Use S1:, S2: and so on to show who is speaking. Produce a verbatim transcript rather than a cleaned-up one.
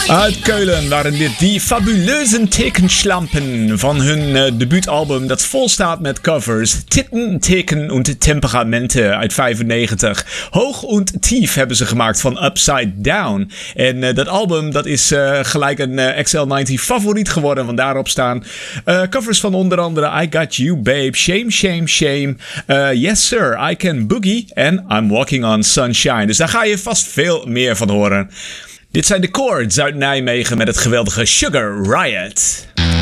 S1: Uit Keulen waren dit die fabuleuze tekenschlampen van hun uh, debuutalbum dat vol staat met covers. Titten, Teken und Temperamente uit vijfennegentig. Hoog und Tief hebben ze gemaakt van Upside Down. En uh, dat album dat is uh, gelijk een uh, X L negentig favoriet geworden, want daarop staan uh, covers van onder andere I Got You Babe, Shame Shame Shame, uh, Yes Sir, I Can Boogie en I'm Walking on Sunshine. Dus daar ga je vast veel meer van horen. Dit zijn de Chords uit Nijmegen met het geweldige Sugar Riot.